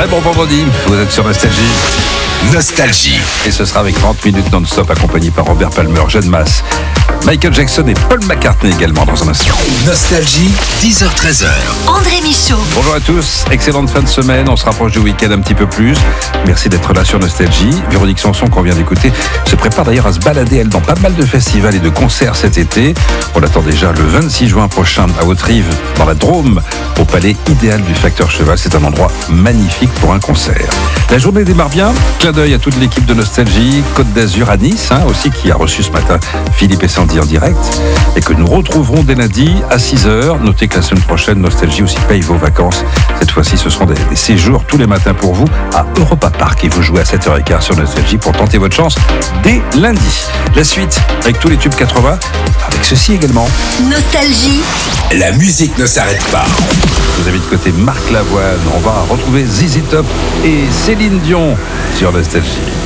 Très bon vendredi, vous êtes sur Nostalgie. Nostalgie. Et ce sera avec 30 minutes non-stop accompagné par Robert Palmer, Jeanne Masse, Michael Jackson et Paul McCartney également dans un instant. Nostalgie, 10h-13h. André Michaud. Bonjour à tous, excellente fin de semaine, on se rapproche du week-end un petit peu plus. Merci d'être là sur Nostalgie. Véronique Sanson, qu'on vient d'écouter, se prépare d'ailleurs à se balader, elle, dans pas mal de festivals et de concerts cet été. On l'attend déjà le 26 juin prochain à Haute-Rive, dans la Drôme, au palais idéal du Facteur Cheval. C'est un endroit magnifique pour un concert. La journée démarre bien, clin d'œil à toute l'équipe de Nostalgie, Côte d'Azur à Nice, aussi qui a reçu ce matin Philippe et Sandy en direct, et que nous retrouverons dès lundi à 6h. Notez que la semaine prochaine, Nostalgie aussi paye vos vacances. Cette fois-ci, ce seront des séjours tous les matins pour vous à Europa Park, et vous jouez à 7h15 sur Nostalgie pour tenter votre chance dès lundi. La suite, avec tous les tubes 80, avec ceci également. Nostalgie. La musique ne s'arrête pas. Vous avez de côté Marc Lavoine, on va retrouver ZZ Top et Céline Dion sur Nostalgie.